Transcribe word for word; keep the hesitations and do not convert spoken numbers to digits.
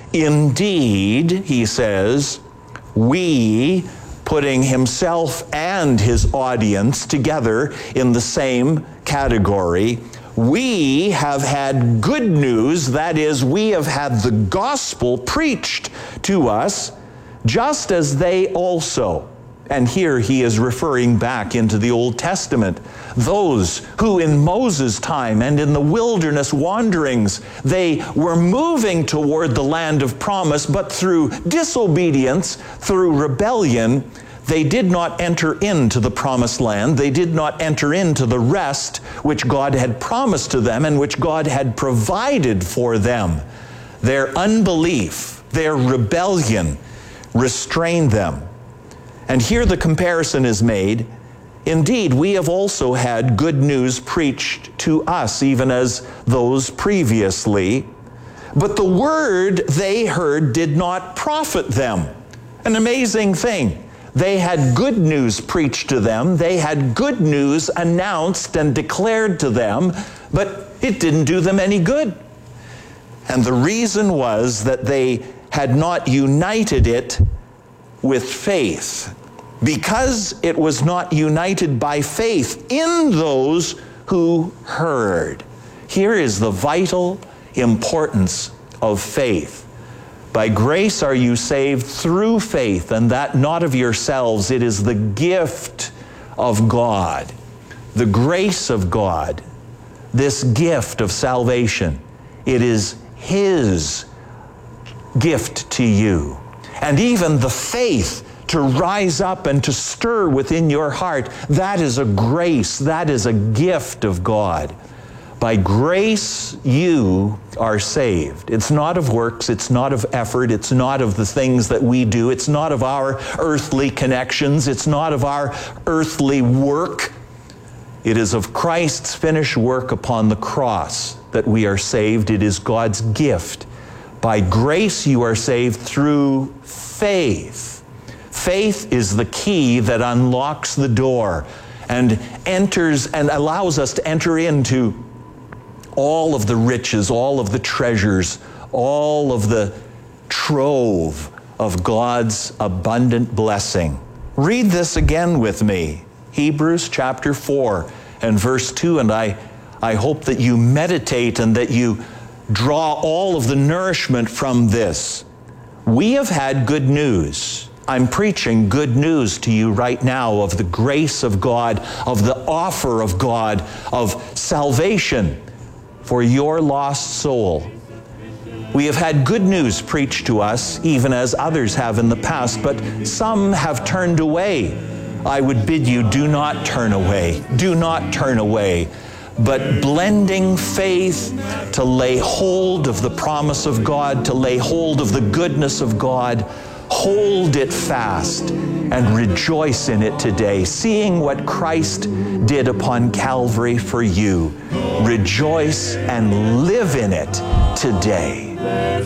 Indeed, he says, we, putting himself and his audience together in the same category, we have had good news, that is, we have had the gospel preached to us, just as they also. And here he is referring back into the Old Testament. Those who in Moses' time and in the wilderness wanderings, they were moving toward the land of promise, but through disobedience, through rebellion, they did not enter into the promised land. They did not enter into the rest which God had promised to them and which God had provided for them. Their unbelief, their rebellion restrained them. And here the comparison is made. Indeed, we have also had good news preached to us, even as those previously. But the word they heard did not profit them. An amazing thing. They had good news preached to them. They had good news announced and declared to them, but it didn't do them any good. And the reason was that they had not united it with faith. Because it was not united by faith in those who heard. Here is the vital importance of faith. By grace are you saved through faith, and that not of yourselves. It is the gift of God, the grace of God, this gift of salvation. It is His gift to you. And even the faith to rise up and to stir within your heart, that is a grace, that is a gift of God. By grace you are saved. It's not of works, it's not of effort, it's not of the things that we do, it's not of our earthly connections, it's not of our earthly work. It is of Christ's finished work upon the cross that we are saved. It is God's gift. By grace you are saved through faith. Faith is the key that unlocks the door and enters and allows us to enter into all of the riches, all of the treasures, all of the trove of God's abundant blessing. Read this again with me. Hebrews chapter four and verse two, and I, I hope that you meditate and that you draw all of the nourishment from this. We have had good news. I'm preaching good news to you right now of the grace of God, of the offer of God, of salvation for your lost soul. We have had good news preached to us, even as others have in the past, but some have turned away. I would bid you, do not turn away. Do not turn away. But blending faith to lay hold of the promise of God, to lay hold of the goodness of God, hold it fast and rejoice in it today, seeing what Christ did upon Calvary for you. Rejoice and live in it today.